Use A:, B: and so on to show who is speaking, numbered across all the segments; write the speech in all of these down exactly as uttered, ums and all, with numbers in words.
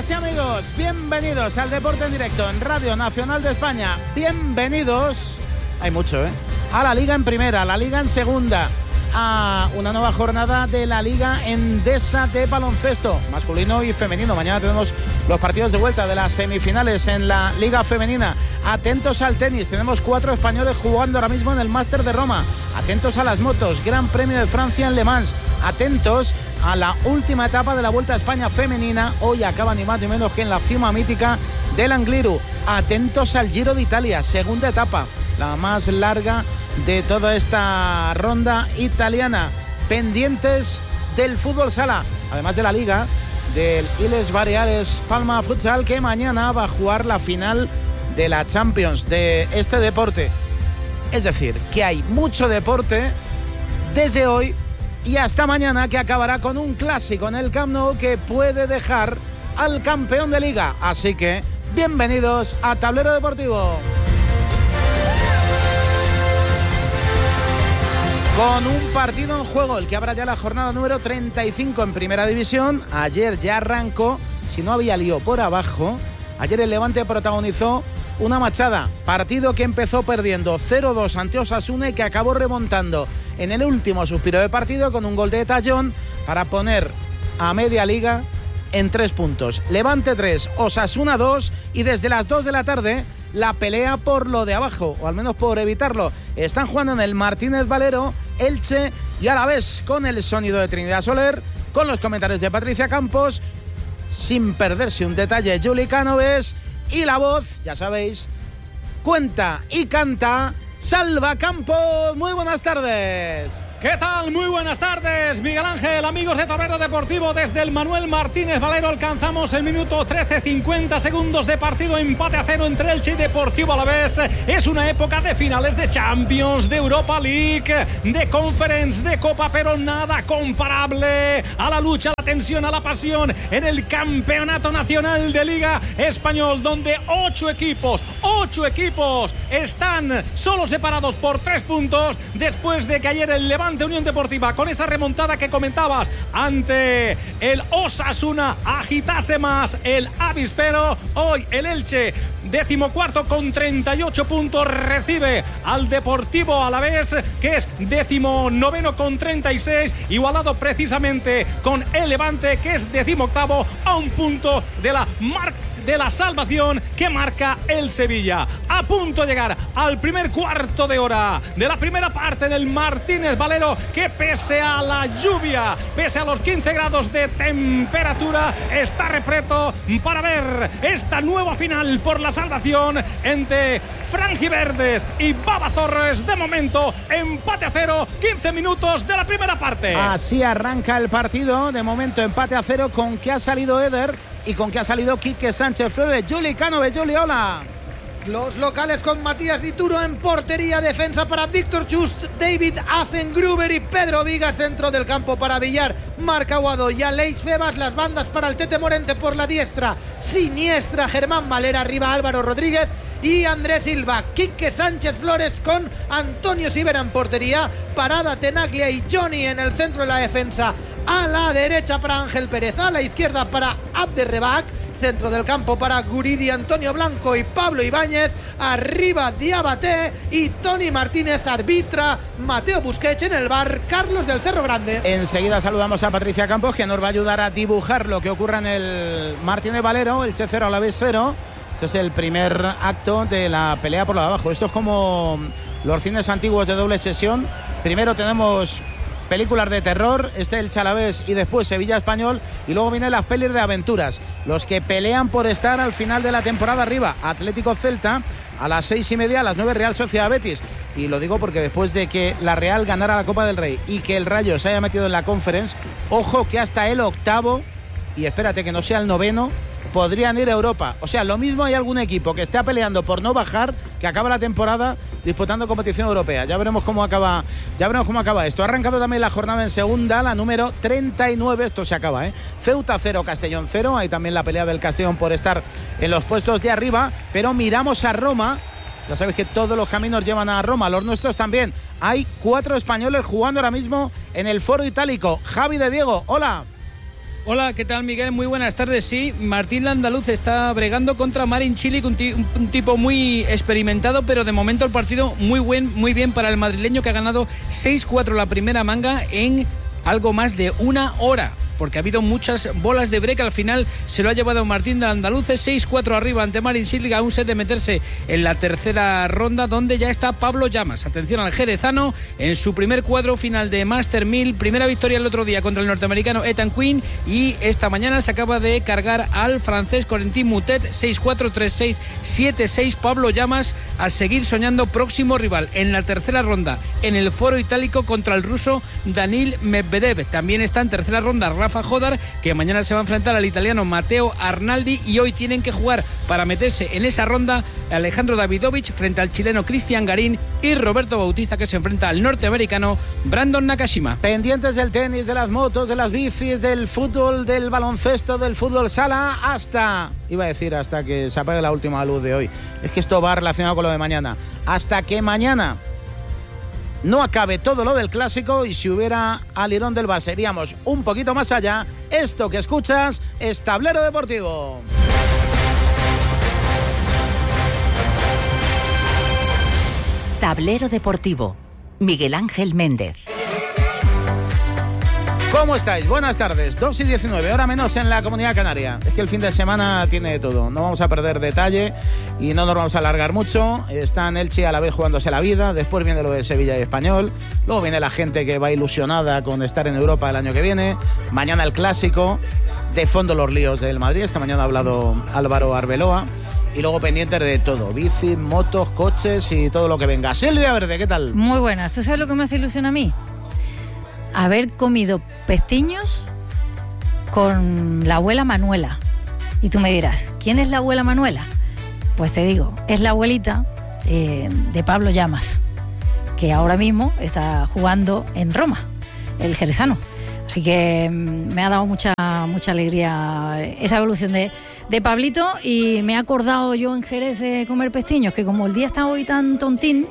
A: Amigas y amigos, bienvenidos al Deporte en Directo en Radio Nacional de España. Bienvenidos, hay mucho, ¿eh? A la Liga en Primera, a la Liga en Segunda, a una nueva jornada de la Liga Endesa de baloncesto, masculino y femenino. Mañana tenemos los partidos de vuelta de las semifinales en la Liga Femenina. Atentos al tenis, tenemos cuatro españoles jugando ahora mismo en el Máster de Roma. Atentos a las motos, Gran Premio de Francia en Le Mans. Atentos a la última etapa de la Vuelta a España femenina. Hoy acaba ni más ni menos que en la cima mítica del Angliru. Atentos al Giro de Italia, segunda etapa, la más larga de toda esta ronda italiana. Pendientes del fútbol sala, además de la Liga, del Illes Baleares Palma Futsal, que mañana va a jugar la final de la Champions de este deporte. Es decir, que hay mucho deporte desde hoy y hasta mañana, que acabará con un clásico en el Camp Nou que puede dejar al campeón de Liga. Así que, bienvenidos a Tablero Deportivo. Con un partido en juego, el que habrá ya la jornada número treinta y cinco en Primera División. Ayer ya arrancó, si no había lío por abajo. Ayer el Levante protagonizó una machada, partido que empezó perdiendo cero dos ante Osasuna y que acabó remontando en el último suspiro de partido con un gol de Tallón para poner a media liga en tres puntos. Levante tres, Osasuna dos, y desde las dos de la tarde la pelea por lo de abajo, o al menos por evitarlo. Están jugando en el Martínez Valero, Elche y Alavés, con el sonido de Trinidad Soler, con los comentarios de Patricia Campos, sin perderse un detalle Juli Cánoves, y la voz, ya sabéis, cuenta y canta Salva Campos. Muy buenas tardes.
B: ¿Qué tal? Muy buenas tardes, Miguel Ángel, amigos de Tablero Deportivo. Desde el Manuel Martínez Valero alcanzamos el minuto trece, cincuenta segundos de partido, empate a cero entre Elche y Deportivo Alavés. Es una época de finales de Champions, de Europa League, de Conference, de Copa, pero nada comparable a la lucha, a la tensión, a la pasión en el Campeonato Nacional de Liga Español, donde ocho equipos, ocho equipos están solo separados por tres puntos después de que ayer el Levante Unión Deportiva, con esa remontada que comentabas ante el Osasuna, agitase más el avispero. Hoy el Elche, decimocuarto con treinta y ocho puntos, recibe al Deportivo Alavés, que es decimonoveno con treinta y seis, igualado precisamente con el Levante, que es decimoctavo, a un punto de la marca de la salvación que marca el Sevilla. A punto de llegar al primer cuarto de hora de la primera parte en el Martínez Valero, que pese a la lluvia, pese a los quince grados de temperatura, está repleto para ver esta nueva final por la salvación entre franjiverdes y babazorres. De momento, empate a cero, quince minutos de la primera parte.
A: Así arranca el partido, de momento empate a cero, con que ha salido Eder y con que ha salido Quique Sánchez Flores. Juli Cánoves, Juli, hola.
C: Los locales con Matías Dituro en portería, defensa para Víctor Just, David Azengruber y Pedro Vigas, centro del campo para Villar, Marc Aguado y Aleix Febas, las bandas para el Tete Morente por la diestra, siniestra Germán Valera, arriba Álvaro Rodríguez y Andrés Silva. Quique Sánchez Flores con Antonio Sivera en portería, Parada, Tenaglia y Johnny en el centro de la defensa. A la derecha para Ángel Pérez, a la izquierda para Abderrebak, centro del campo para Guridi, Antonio Blanco y Pablo Ibáñez, arriba Diabaté y Tony Martínez, arbitra Mateo Busquets, en el bar Carlos del Cerro Grande.
A: Enseguida saludamos a Patricia Campos, que nos va a ayudar a dibujar lo que ocurra en el Martínez Valero, el Che cero, Alavés cero. Este es el primer acto de la pelea por lo de abajo. Esto es como los cines antiguos de doble sesión. Primero tenemos películas de terror, este el Alavés y después Sevilla Español, y luego vienen las pelis de aventuras, los que pelean por estar al final de la temporada arriba. Atlético Celta a las seis y media, a las nueve Real Sociedad Betis, y lo digo porque después de que la Real ganara la Copa del Rey y que el Rayo se haya metido en la Conference, ojo que hasta el octavo, y espérate que no sea el noveno, podrían ir a Europa. O sea, lo mismo hay algún equipo que está peleando por no bajar, que acaba la temporada disputando competición europea. Ya veremos cómo acaba, ya veremos cómo acaba esto. Ha arrancado también la jornada en segunda, la número treinta y nueve. Esto se acaba, ¿eh? Ceuta cero, Castellón cero. Hay también la pelea del Castellón por estar en los puestos de arriba. Pero miramos a Roma. Ya sabéis que todos los caminos llevan a Roma, los nuestros también. Hay cuatro españoles jugando ahora mismo en el Foro Itálico. Javi de Diego, hola.
D: Hola, ¿qué tal, Miguel? Muy buenas tardes. Sí, Martín Landaluz está bregando contra Marin Cilic, un, un, un tipo muy experimentado, pero de momento el partido muy buen, muy bien para el madrileño, que ha ganado seis cuatro la primera manga en algo más de una hora, porque ha habido muchas bolas de break. Al final se lo ha llevado Martín de Andaluces, seis cuatro arriba ante Marin Cilic, a un set de meterse en la tercera ronda, donde ya está Pablo Llamas. Atención al jerezano en su primer cuadro final de Master mil, primera victoria el otro día contra el norteamericano Ethan Quinn, y esta mañana se acaba de cargar al francés Corentin Moutet, seis cuatro, tres seis, siete seis. Pablo Llamas a seguir soñando próximo rival en la tercera ronda en el foro itálico contra el ruso Danil Medvedev. También está en tercera ronda Rafa Jodar, que mañana se va a enfrentar al italiano Matteo Arnaldi, y hoy tienen que jugar para meterse en esa ronda Alejandro Davidovich frente al chileno Cristian Garín y Roberto Bautista, que se enfrenta al norteamericano Brandon Nakashima.
A: Pendientes del tenis, de las motos, de las bicis, del fútbol, del baloncesto, del fútbol sala, hasta, iba a decir hasta que se apague la última luz de hoy. Es que esto va relacionado con lo de mañana. Hasta que mañana no acabe todo lo del clásico, y si hubiera alirón del Barça iríamos un poquito más allá. Esto que escuchas es Tablero Deportivo.
E: Tablero Deportivo, Miguel Ángel Méndez.
A: ¿Cómo estáis? Buenas tardes. dos y diecinueve, hora menos en la Comunidad Canaria. Es que el fin de semana tiene de todo. No vamos a perder detalle y no nos vamos a alargar mucho. Están Elche y Alavés jugándose la vida. Después viene lo de Sevilla y Español. Luego viene la gente que va ilusionada con estar en Europa el año que viene. Mañana el clásico. De fondo los líos del Madrid. Esta mañana ha hablado Álvaro Arbeloa. Y luego pendientes de todo. Bici, motos, coches y todo lo que venga. Silvia Verde, ¿qué tal?
F: Muy buenas. ¿Tú sabes lo que me hace ilusión a mí? Haber comido pestiños con la abuela Manuela. Y tú me dirás, ¿quién es la abuela Manuela? Pues te digo, es la abuelita eh, de Pablo Llamas, que ahora mismo está jugando en Roma, el jerezano. Así que me ha dado mucha mucha alegría esa evolución de, de Pablito, y me he acordado yo en Jerez de comer pestiños, que como el día está hoy tan tontín,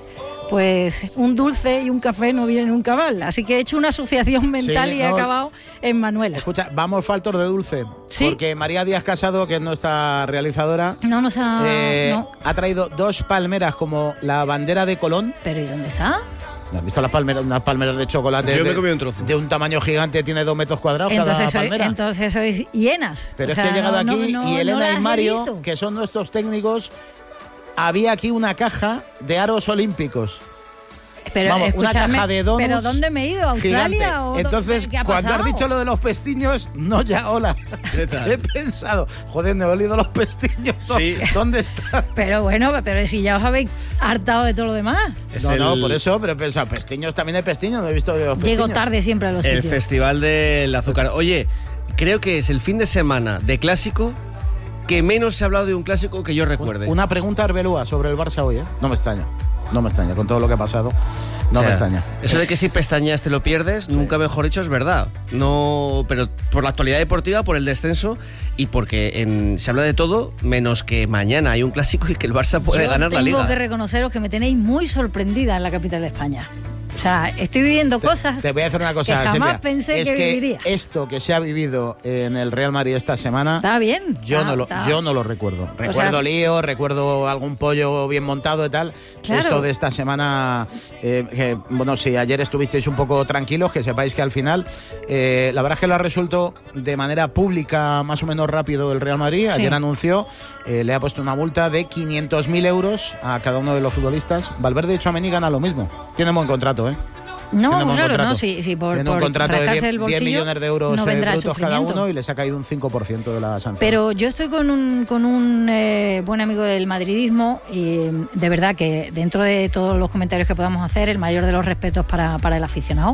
F: pues un dulce y un café no vienen nunca mal. Así que he hecho una asociación mental, sí, y he no, acabado en Manuela.
A: Escucha, vamos faltos de dulce. ¿Sí? Porque María Díaz Casado, que es nuestra realizadora,
F: no nos ha,
A: eh,
F: no.
A: ha traído dos palmeras como la bandera de Colón.
F: ¿Pero y dónde está?
A: ¿Has visto las palmeras, unas palmeras de chocolate?
G: Yo me
A: de,
G: comí un trozo.
A: De un tamaño gigante, tiene dos metros cuadrados
F: entonces
A: cada
F: soy,
A: palmera.
F: Entonces sois hienas.
A: Pero
F: o
A: es
F: sea,
A: que he llegado
F: no,
A: aquí
F: no, no,
A: y Elena
F: no
A: y Mario, que son nuestros técnicos, había aquí una caja de aros olímpicos.
F: Pero,
A: Vamos, una caja de donuts.
F: ¿Pero dónde me he ido? ¿A Australia?
A: O Entonces, ¿qué ha cuando has dicho lo de los pestiños, no ya, hola. ¿Qué tal? He pensado, joder, me he olido los pestiños. Sí. ¿Dónde están?
F: Pero bueno, pero si ya os habéis hartado de todo lo demás.
A: Es no, el... no, por eso, pero he pensado, pestiños, también hay pestiños, no he visto los pestiños.
F: Llego tarde siempre a los
G: el
F: sitios.
G: El Festival del Azúcar. Oye, creo que es el fin de semana de clásico que menos se ha hablado de un clásico que yo recuerde.
A: Una pregunta Arbeloa sobre el Barça hoy, ¿eh? No me extraña, no me extraña, con todo lo que ha pasado. No, o sea, me extraña.
G: Eso de que si pestañeas te lo pierdes, sí. Nunca mejor dicho, es verdad. No, pero por la actualidad deportiva, por el descenso y porque en, se habla de todo, menos que mañana hay un clásico y que el Barça puede
F: Yo
G: ganar la Liga.
F: Tengo que reconoceros que me tenéis muy sorprendida en la capital de España. O sea, estoy viviendo
A: te,
F: cosas
A: te voy a decir una cosa,
F: que jamás
A: Silvia,
F: pensé
A: es
F: que,
A: que
F: viviría.
A: Esto que se ha vivido en el Real Madrid esta semana,
F: está bien.
A: Yo,
F: está,
A: no, lo,
F: está.
A: yo no lo recuerdo. Recuerdo
F: o sea,
A: lío, recuerdo algún pollo bien montado y tal.
F: Claro.
A: Esto de esta semana, eh, que, bueno, si ayer estuvisteis un poco tranquilos, que sepáis que al final, eh, la verdad es que lo ha resuelto de manera pública más o menos rápido el Real Madrid.
F: Sí.
A: Ayer anunció, eh, le ha puesto una multa de quinientos mil euros a cada uno de los futbolistas. Valverde y Tchouaméni gana lo mismo. Tienen buen contrato, ¿eh?
F: No, claro, contrato. no, sí, sí por,
A: Tiene un
F: por
A: contrato de diez,
F: el bolsillo,
A: diez millones de euros
F: no
A: eh, brutos cada uno y les ha caído un cinco por ciento de la sanción.
F: Pero yo estoy con un, con un eh, buen amigo del madridismo y de verdad que dentro de todos los comentarios que podamos hacer, el mayor de los respetos para, para el aficionado.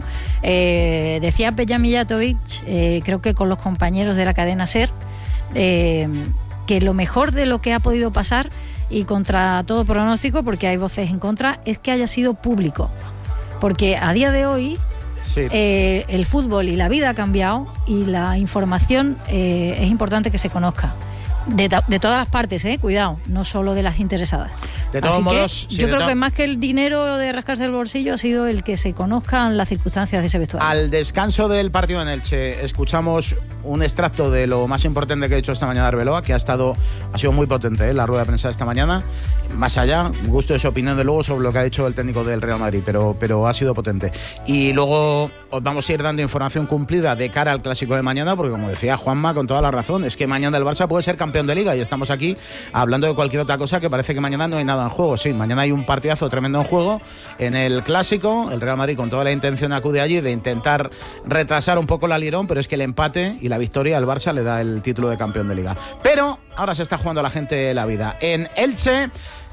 F: Eh, decía Peja Mijatovic, eh, creo que con los compañeros de la cadena SER, eh, que lo mejor de lo que ha podido pasar y contra todo pronóstico, porque hay voces en contra, es que haya sido público. Porque a día de hoy sí. eh, el fútbol y la vida ha cambiado y la información eh, es importante que se conozca. De, de todas las partes, eh, cuidado, no solo de las interesadas.
A: De todos
F: Así
A: modos,
F: que
A: sí,
F: yo
A: de
F: creo
A: to-
F: que más que el dinero de rascarse el bolsillo ha sido el que se conozcan las circunstancias de ese vestuario.
A: Al descanso del partido en Elche escuchamos un extracto de lo más importante que ha hecho esta mañana Arbeloa, que ha estado ha sido muy potente, ¿eh? La rueda de prensa de esta mañana. Más allá, gusto de su opinión de luego sobre lo que ha dicho el técnico del Real Madrid, pero, pero ha sido potente. Y luego os vamos a ir dando información cumplida de cara al clásico de mañana, porque como decía Juanma, con toda la razón, es que mañana el Barça puede ser campeón de Liga y estamos aquí hablando de cualquier otra cosa que parece que mañana no hay nada en juego. Sí, mañana hay un partidazo tremendo en juego en el clásico. El Real Madrid con toda la intención acude allí de intentar retrasar un poco el alirón, pero es que el empate y la victoria al Barça le da el título de campeón de Liga. Pero ahora se está jugando la gente la vida. En Elche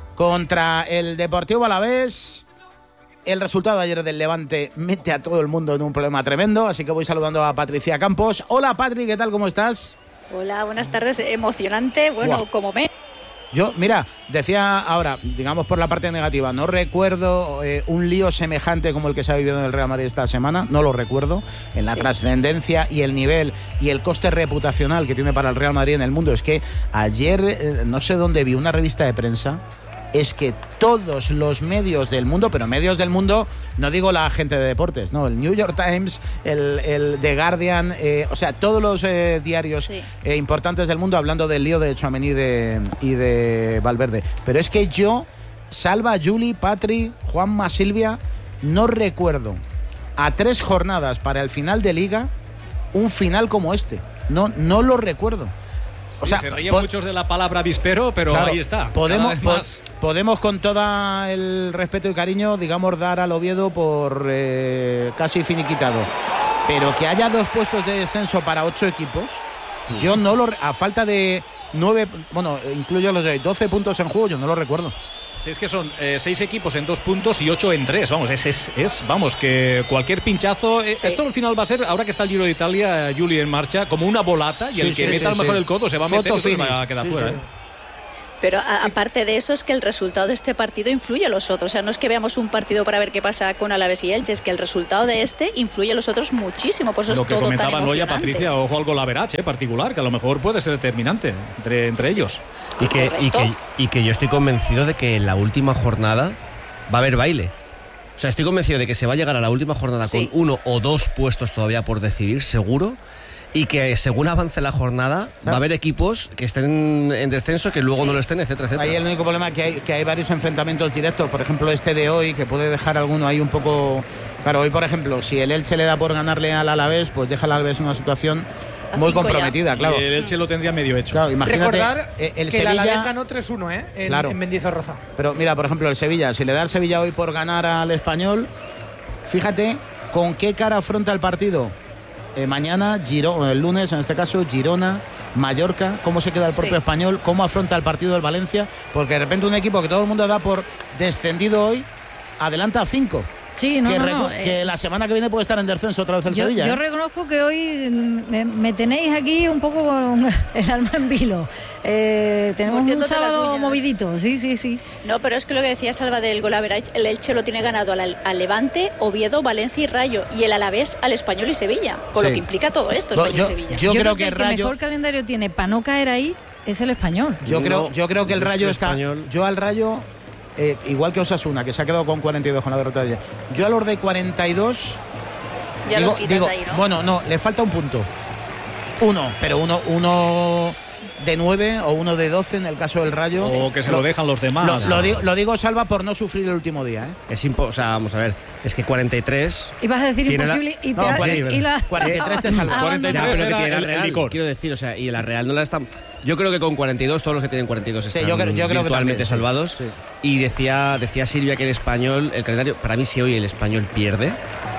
A: contra el Deportivo Alavés. El resultado de ayer del Levante mete a todo el mundo en un problema tremendo, así que voy saludando a Patricia Campos. Hola Patri, ¿qué tal? ¿Cómo estás?
H: Hola, buenas tardes. Emocionante, bueno,
A: Wow.
H: como me...
A: Yo, mira, decía ahora, digamos por la parte negativa, no recuerdo eh, un lío semejante como el que se ha vivido en el Real Madrid esta semana, no lo recuerdo, en la
H: Sí.
A: trascendencia y el nivel y el coste reputacional que tiene para el Real Madrid en el mundo. Es que ayer, eh, no sé dónde vi una revista de prensa, es que todos los medios del mundo, pero medios del mundo, no digo la gente de deportes, no, el New York Times, el, el The Guardian, eh, o sea, todos los eh, diarios
H: Sí.
A: eh, importantes del mundo hablando del lío de Tchouaméni y de, y de Valverde. Pero es que yo, Salva, Juli, Patri, Juanma, Silvia, no recuerdo a tres jornadas para el final de Liga un final como este. No, no lo recuerdo.
B: O sea, se ríen
A: po-
B: muchos de la palabra avispero, pero
A: Claro,
B: ahí está.
A: Podemos,
B: cada vez
A: po-
B: más.
A: podemos con todo el respeto y cariño, digamos, dar al Oviedo por eh, casi finiquitado. Pero que haya dos puestos de descenso para ocho equipos, yo no lo... A falta de nueve... Bueno, incluyo los de doce puntos en juego, yo no lo recuerdo.
B: Si es que son eh, seis equipos en dos puntos y ocho en tres. Vamos, es, es, es vamos, que cualquier pinchazo. eh,
H: Sí.
B: Esto al final va a ser, ahora que está el Giro de Italia, eh, Juli en marcha, como una bolata y
A: Sí,
B: el que
A: sí,
B: meta
A: sí,
B: a lo mejor
A: sí.
B: el codo se va a
A: Photo
B: meter y se va
A: finish.
B: a quedar
A: Sí,
B: fuera.
A: sí.
B: ¿eh?
H: Pero a- aparte de eso es que el resultado de este partido influye a los otros. O sea, no es que veamos un partido para ver qué pasa con Alavés y Elche, es que el resultado de este influye a los otros muchísimo. Por eso
B: Lo
H: es
B: que
H: todo tan
B: comentaba Noya,
H: emocionante.
B: Patricia, ojo al golaverache particular, que a lo mejor puede ser determinante entre, entre ellos.
G: Y que, y, que, y que yo estoy convencido de que en la última jornada va a haber baile. O sea, estoy convencido de que se va a llegar a la última jornada
H: Sí.
G: con uno o dos puestos todavía por decidir, seguro. Y que según avance la jornada, va a haber equipos que estén en descenso, que luego
H: Sí.
G: no lo estén, etcétera, etcétera.
A: Ahí el único problema es que hay, que hay varios enfrentamientos directos, por ejemplo este de hoy, que puede dejar alguno ahí un poco... Claro, hoy por ejemplo, si el Elche le da por ganarle al Alavés, pues deja al Alavés en una situación
H: A
A: muy
H: cinco ya.
A: comprometida, claro.
B: Y el Elche lo tendría medio hecho.
A: Claro, imagínate,
C: Recordar
A: eh, el
C: que el Alavés
A: Sevilla...
C: ganó tres uno, ¿eh? En,
A: Claro.
C: en Mendizorroza.
A: Pero mira, por ejemplo, el Sevilla, si le da el Sevilla hoy por ganar al Español, fíjate con qué cara afronta el partido. Eh, mañana, Giro, el lunes, en este caso, Girona, Mallorca, cómo se queda el propio
H: Sí.
A: Español, cómo afronta el partido del Valencia, porque de repente un equipo que todo el mundo da por descendido hoy, adelanta a cinco.
F: Sí, no,
A: que,
F: no,
A: recu-
F: no,
A: que
F: eh,
A: la semana que viene puede estar en descenso otra vez el
F: Yo,
A: Sevilla.
F: yo
A: ¿eh?
F: reconozco que hoy me, me tenéis aquí un poco con el alma en vilo. Eh, tenemos un
H: Mordiéndote las
F: sábado
H: uñas.
F: movidito, sí, sí, sí.
H: No, pero es que lo que decía Salva del gol average, el Elche lo tiene ganado al, al Levante, Oviedo, Valencia y Rayo, y el Alavés al Español y Sevilla, con
A: Sí.
H: lo que implica todo esto,
A: Yo-
H: Español
A: yo-
H: y Sevilla.
A: yo- creo que
F: el
A: Rayo-
F: mejor calendario tiene para no caer ahí es el Español.
A: Yo
G: No,
A: creo, yo creo que el
G: yo es
A: Rayo
G: que
A: está.
G: Español-
A: Yo al Rayo, eh, igual que Osasuna, que se ha quedado con cuarenta y dos con la derrota de ayer. Yo a los de cuarenta y dos.
H: Ya
A: digo-
H: los quitas
A: digo,
H: de ahí, ¿no?
A: Bueno, no, le falta un punto. Uno, pero uno, uno de nueve o uno de doce en el caso del Rayo.
B: O que se lo, dejan los
A: Lo,
B: demás.
A: lo digo, lo digo, Salva, por no sufrir el último día. ¿eh?
G: Es impo o sea, vamos a ver, es que cuarenta y tres...
F: Ibas a decir
G: Tiene la-
F: imposible y te
A: No,
F: has-
A: cuarenta-
F: y la-
A: cuarenta y tres te salva.
B: cuarenta y tres
G: Ya, pero que
B: era
G: tiene la
B: el- el
G: Real,
B: licor.
G: quiero decir, o sea, y la Real no la está... Yo creo que con cuarenta y dos, todos los que tienen cuarenta y dos
A: Sí,
G: están
A: yo creo- yo creo que
G: virtualmente
A: también, sí,
G: salvados.
A: sí.
G: Y decía, decía Silvia que el Español, el calendario, para mí si hoy el Español pierde,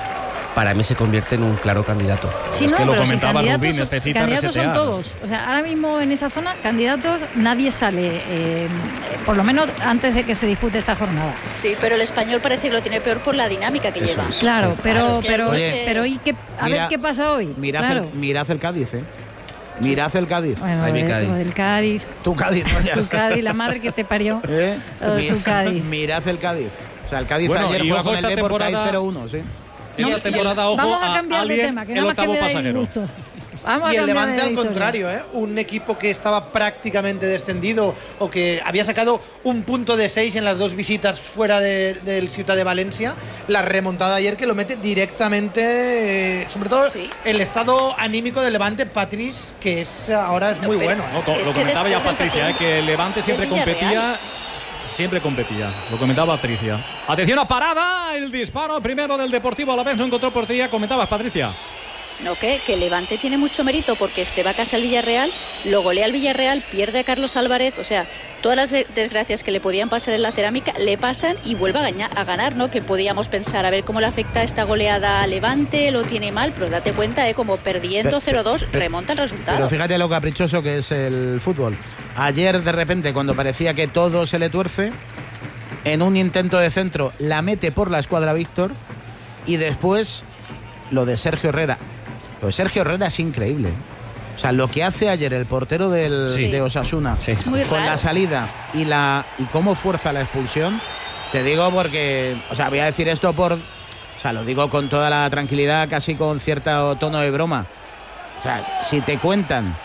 G: para mí se convierte en un claro candidato.
F: Sí,
B: Es
F: no,
B: que lo
F: pero si
B: comentaba
F: candidatos,
B: Rubín,
F: son-
B: necesita
F: candidatos son
B: resetear.
F: todos. O sea, ahora mismo en esa zona, candidatos, nadie sale, eh, por lo menos antes de que se dispute esta jornada.
H: Sí, pero el Español parece que lo tiene peor por la dinámica que
A: Eso
H: lleva.
A: es.
F: Claro, pero,
H: Eso es que-
F: pero,
A: Oye,
F: pero ¿y qué, a
A: mira-
F: ver qué pasa hoy.
A: Mirad,
F: Claro.
A: el, mirad el Cádiz, ¿eh? Mirad el Cádiz.
F: Bueno,
G: Ay, mi
F: eh,
G: Cádiz.
F: lo del Cádiz,
A: Tu Cádiz, ¿no? Ya.
F: tu Cádiz, la madre que te parió.
A: ¿Eh?
F: Lo de tu
A: Mi-
F: Cádiz.
A: Mirad el Cádiz. O sea, el Cádiz
B: Bueno,
A: ayer
B: y
A: juega
B: ojo
A: con el
B: esta
A: Depor, Cádiz
B: temporada-
A: cero uno, sí.
B: Esta temporada, ojo,
F: Vamos a
B: a
F: cambiar de
B: alguien
F: tema, que
B: el
F: nada más que
B: octavo
F: me da
B: pasajero.
F: disgusto. Vamos
C: y
F: a
C: el
F: cambiar
C: Levante
F: de
C: al
F: historia.
C: contrario, ¿eh? Un equipo que estaba prácticamente descendido o que había sacado un punto de seis en las dos visitas fuera de, del Ciutat de Valencia, la remontada ayer que lo mete directamente, eh, sobre todo
H: Sí.
C: el estado anímico del Levante, Patrice, que es ahora es muy
H: pero-
C: bueno.
B: No, co-
H: Es
B: lo
H: que
B: comentaba ya
H: después del
B: Patricia, eh,
H: partido
B: que el Levante
H: del
B: siempre
H: Villarreal.
B: competía. Siempre competía, lo comentaba Patricia. Atención a parada, el disparo primero del Deportivo Alavés, no encontró portería, comentabas Patricia.
H: No, que, que Levante tiene mucho mérito porque se va a casa al Villarreal, lo golea al Villarreal, pierde a Carlos Álvarez, o sea, todas las de- desgracias que le podían pasar en la cerámica le pasan y vuelve a, gaña- a ganar, ¿no? Que podíamos pensar, a ver cómo le afecta esta goleada a Levante, lo tiene mal, pero date cuenta, ¿eh? Como perdiendo
A: Pe-
H: cero dos,
A: pe-
H: remonta el resultado.
A: Pero fíjate lo caprichoso que es el fútbol. Ayer, de repente, cuando parecía que todo se le tuerce, en un intento de centro la mete por la escuadra Víctor y después lo de Sergio Herrera. Lo de Sergio Herrera es increíble. O sea, lo que hace ayer el portero del,
H: Sí.
A: de Osasuna
G: Sí.
H: Es muy
A: con
H: raro.
A: la salida y la y cómo fuerza la expulsión, te digo porque, o sea, voy a decir esto por, o sea, lo digo con toda la tranquilidad, casi con cierto tono de broma. O sea, si te cuentan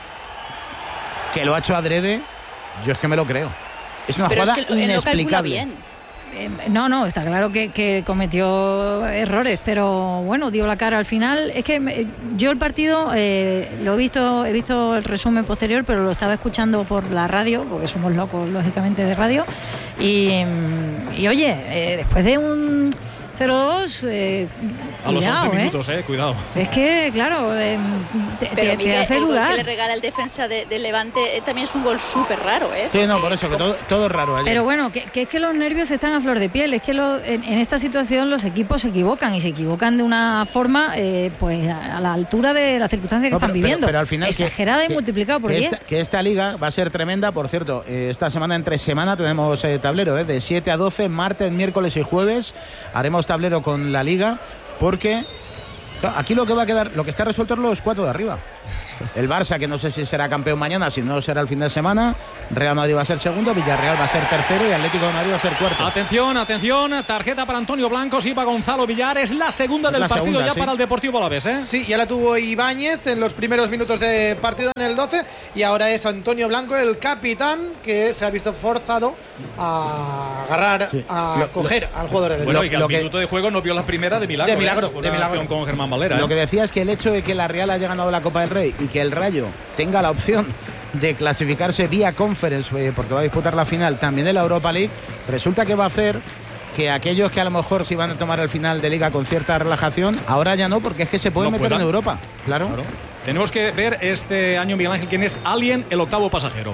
A: que lo ha hecho adrede, yo es que me lo creo. Es una
H: Pero es
A: jugada
H: que él lo calcula
A: inexplicable.
H: bien.
F: Eh, no, no, está claro que, que cometió errores, pero bueno, dio la cara al final. Es que me- yo el partido eh, lo he visto, he visto el resumen posterior, pero lo estaba escuchando por la radio, porque somos locos, lógicamente, de radio. Y, mm, y oye, eh, después de un cero dos, eh,
B: A los
F: cuidado,
B: once
F: ¿eh?
B: minutos, eh, cuidado.
F: Es que, claro, eh, te,
H: Pero
F: te- te
H: Miguel,
F: hace
H: el gol
F: dudar.
H: que le regala el defensa de, de Levante eh, también es un gol súper raro, ¿eh?
A: Sí, no,
H: Porque
A: por eso, que todo, todo es raro ayer.
F: Pero bueno, que, que es que los nervios están a flor de piel. Es que lo- en, en esta situación los equipos se equivocan y se equivocan de una forma, eh, pues a, a la altura de las circunstancias que
A: No,
F: están
A: pero- pero-
F: viviendo.
A: pero al final que-
F: exagerada y
A: que-
F: multiplicado por
A: que
F: diez.
A: esta, que esta liga va a ser tremenda. Por cierto, eh, esta semana, entre semana, tenemos eh, tablero, eh, de siete a doce, martes, miércoles y jueves. Haremos tablero con la liga, porque claro, aquí lo que va a quedar, lo que está resuelto es los cuatro de arriba. El Barça, que no sé si será campeón mañana, si no será el fin de semana. Real Madrid va a ser segundo, Villarreal va a ser tercero y Atlético de Madrid va a ser cuarto.
B: Atención, atención, tarjeta para Antonio Blanco, sí, para Gonzalo Villar, es la segunda
A: Es
B: del
A: la
B: partido
A: segunda,
B: ya
A: sí.
B: para el Deportivo Alavés, ¿eh?
C: Sí, ya la tuvo Ibáñez en los primeros minutos de partido en el doce y ahora es Antonio Blanco, el capitán, que se ha visto forzado a agarrar,
A: Sí.
C: a
A: Lo-
C: coger al jugador del
B: Bueno,
A: Lo-
B: y que al
A: lo que-
B: minuto de juego no vio la primera de milagro.
C: De milagro,
B: ¿eh? Por
C: de
B: una
C: milagro.
B: acción con Germán Valera. ¿eh?
A: Lo que decía es que el hecho de que la Real haya ganado la Copa del Rey y que el Rayo tenga la opción de clasificarse vía Conference, eh, porque va a disputar la final también de la Europa League, resulta que va a hacer que aquellos que a lo mejor se iban a tomar el final de liga con cierta relajación, ahora ya no, porque es que se pueden
B: No
A: meter
B: puedan.
A: en Europa. Claro.
B: Claro. Tenemos que ver este año, Miguel Ángel, quién es Alien, el octavo pasajero.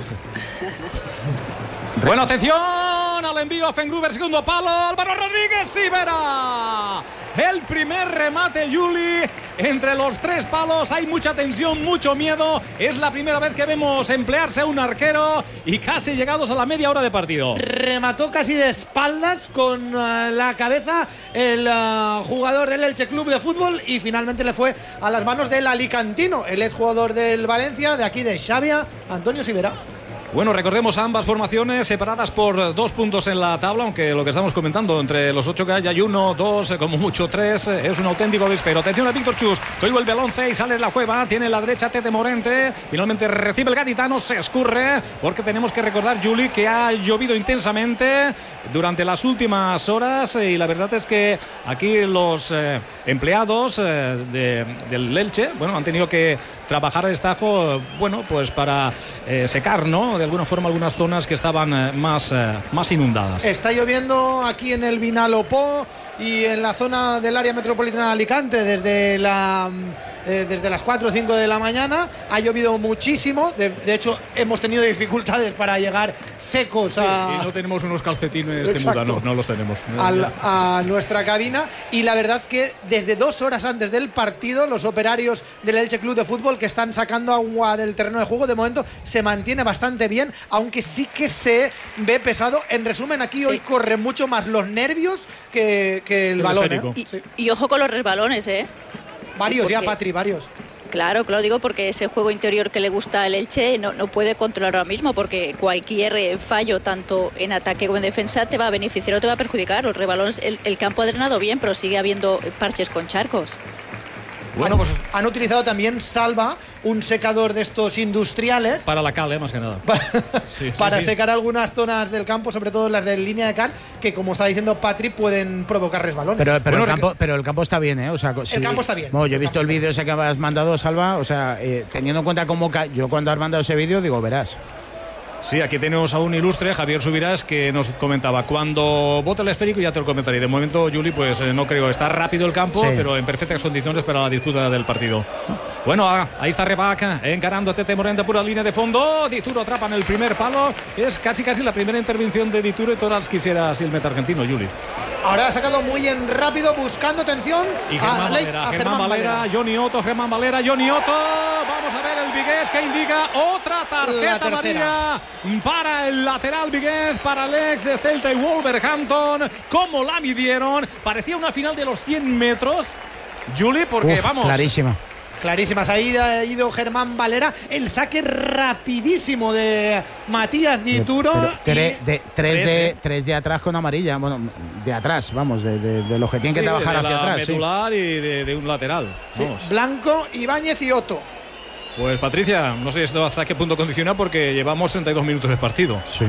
B: Bueno, atención al envío a Fengruber, segundo palo, Álvaro Rodríguez y Vera. El primer remate, Juli, entre los tres palos. Hay mucha tensión, mucho miedo. Es la primera vez que vemos emplearse a un arquero y casi llegados a la media hora de partido.
C: Remató casi de espaldas con uh, la cabeza el uh, jugador del Elche Club de Fútbol y finalmente le fue a las manos del alicantino, el exjugador del Valencia, de aquí de Xavia, Antonio Sivera.
B: Bueno, recordemos ambas formaciones separadas por dos puntos en la tabla, aunque lo que estamos comentando, entre los ocho que hay, hay uno, dos, como mucho tres, es un auténtico avispero. Atención a Víctor Chus, que vuelve el once y sale de la cueva, tiene la derecha Tete Morente, finalmente recibe el gaditano, se escurre, porque tenemos que recordar, Juli, que ha llovido intensamente durante las últimas horas y la verdad es que aquí los eh, empleados eh, de, del Elche, bueno, han tenido que trabajar a destajo, bueno, pues para eh, secar, ¿no?, de alguna forma algunas zonas que estaban eh, más, eh, más inundadas.
C: Está lloviendo aquí en el Vinalopó y en la zona del área metropolitana de Alicante desde la eh, desde las cuatro o cinco de la mañana. Ha llovido muchísimo, de, de hecho hemos tenido dificultades para llegar secos
B: Sí,
C: a,
B: y no tenemos unos calcetines de
C: Exacto.
B: muda, no, no los tenemos.
C: al- a nuestra cabina, y la verdad que desde dos horas antes del partido los operarios del Elche Club de Fútbol, que están sacando agua del terreno de juego, de momento se mantiene bastante bien, aunque sí que se ve pesado. En resumen, aquí
H: Sí.
C: hoy corren mucho más los nervios que, que el
B: El
C: balón,
B: esférico.
C: ¿eh?
H: Y,
C: Sí.
H: y ojo con los resbalones, ¿eh?
C: Varios ya,
H: porque-
C: Patri, varios.
H: Claro, que lo digo porque ese juego interior que le gusta al Elche no, no puede controlar ahora mismo, porque cualquier eh, fallo, tanto en ataque como en defensa, te va a beneficiar o te va a perjudicar. Los rebalones, el, el campo ha drenado bien, pero sigue habiendo parches con charcos.
B: Bueno,
C: han,
B: pues
C: han utilizado también Salva, un secador de estos industriales.
B: Para la cal, ¿eh? Más que nada. Sí,
C: para
B: sí, sí.
C: secar algunas zonas del campo, sobre todo las de línea de cal, que como está diciendo Patrick, pueden provocar resbalones.
A: Pero, pero,
B: Bueno,
A: el, campo, pero el campo está bien, ¿eh? O sea,
C: el campo está bien.
A: Bueno, yo he
C: El
A: visto el
C: campo está
A: vídeo ese que has mandado, Salva. O sea, eh, teniendo en cuenta cómo. Ca yo cuando has mandado ese vídeo, digo, verás.
B: Sí, aquí tenemos a un ilustre, Javier Subirás, que nos comentaba, cuando bote el esférico ya te lo comentaré. De momento, Juli, pues eh, no creo, está rápido el campo,
A: Sí.
B: pero en perfectas condiciones para la disputa del partido. Bueno, ah, ahí está Rebac, encarando a Tete Morente, pura línea de fondo. Dituro atrapa en el primer palo. Es casi casi la primera intervención de Dituro y todas quisiera así el meta argentino, Juli.
C: Ahora ha sacado muy en rápido, buscando atención
B: Y Germán
C: a, Ley-
B: Valera,
C: a
B: Germán
C: Germán
B: Valera,
C: Valera.
B: Johnny Otto, Germán Valera, Johnny Otto. Vamos a ver el Vigués que indica otra tarjeta
C: La tercera.
B: amarilla para el lateral Vigués, para el ex de Celta y Wolverhampton. ¿Cómo la midieron? Parecía una final de los cien metros, Juli, porque
A: Uf,
B: vamos.
A: clarísima.
C: Clarísimas, ahí ha ido Germán Valera. El saque rapidísimo de Matías Dituro.
A: Pero
C: y-
A: tre- de, tres,
B: Tres,
A: de,
B: eh.
A: tres de atrás con amarilla. Bueno, de atrás, vamos, de, de, de los que tienen
B: Sí,
A: que trabajar
B: de
A: hacia
B: la
A: atrás. Sí.
B: medular y de, de un lateral.
C: sí,
B: Vamos.
C: Blanco, Ibáñez y Otto.
B: Pues Patricia, no sé esto hasta qué punto condiciona porque llevamos treinta y dos minutos de partido.
A: Sí.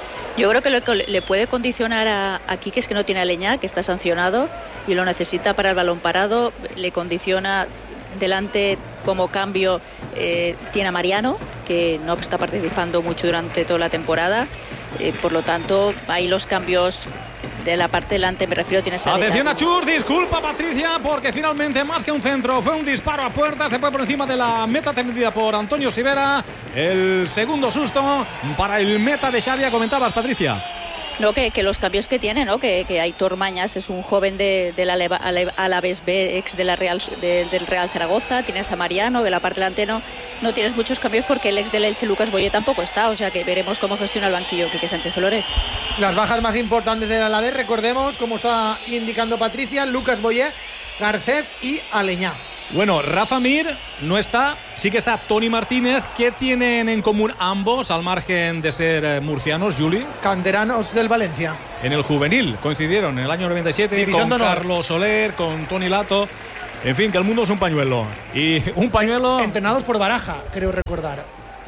H: Yo creo que lo que le puede condicionar a, a Quique es que no tiene a Leñá, que está sancionado y lo necesita para el balón parado. Le condiciona delante como cambio, eh, tiene a Mariano, que no está participando mucho durante toda la temporada. Eh, por lo tanto, ahí los cambios de la parte delante, me refiero, tienes a
B: Atención
H: Leñá,
B: a Chur, disculpa Patricia, porque finalmente más que un centro fue un disparo a puerta, se fue por encima de la meta tendida por Antonio Sivera. El segundo susto para el meta de Xavi, comentabas Patricia.
H: No, que, que los cambios que tiene, ¿no? Que, que Aitor Mañas es un joven de, de la Aleva- Ale- Alavés B, ex de la Real, de- del Real Zaragoza. Tienes a Mariano, que en la parte delantera no, no tienes muchos cambios porque el ex del Elche, Lucas Boye, tampoco está. O sea que veremos cómo gestiona el banquillo Quique Sánchez Flores.
C: Las bajas más importantes del Alavés, recordemos, como está indicando Patricia, Lucas Boyé, Garcés y Aleñá.
B: Bueno, Rafa Mir no está, sí que está Tony Martínez. ¿Qué tienen en común ambos, al margen de ser eh, murcianos, Juli?
C: Canteranos del Valencia.
B: En el juvenil coincidieron en el año noventa y siete
C: División
B: con
C: de honor.
B: Carlos Soler, con Tony Lato. En fin, que el mundo es un pañuelo. Y un pañuelo...
C: Entrenados por Baraja, creo recordar.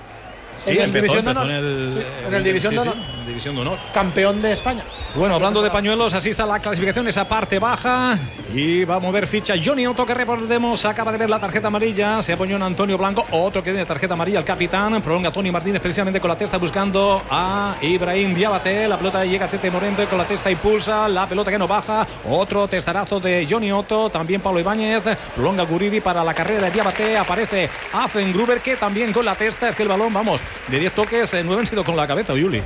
B: Sí,
C: en el
B: empezó,
C: División de
B: empezó
C: Honor.
B: en el,
C: Sí, en el División
B: sí,
C: de
B: sí,
C: Honor.
B: en División de Honor.
C: Campeón de España.
B: Bueno, hablando de pañuelos, así está la clasificación, esa parte baja. Y va a mover ficha Johnny Otto, que recordemos, acaba de ver la tarjeta amarilla. Se apoyó en Antonio Blanco, otro que tiene tarjeta amarilla, el capitán. Prolonga Tony Martínez precisamente con la testa buscando a Ibrahim Diabate. La pelota llega a Tete Morente con la testa, impulsa. La pelota que no baja. Otro testarazo de Johnny Otto. También Pablo Ibáñez. Prolonga Guridi para la carrera de Diabate. Aparece Affengruber, que también con la testa. Es que el balón, vamos, de diez toques, nueve han sido con la cabeza, Yuli.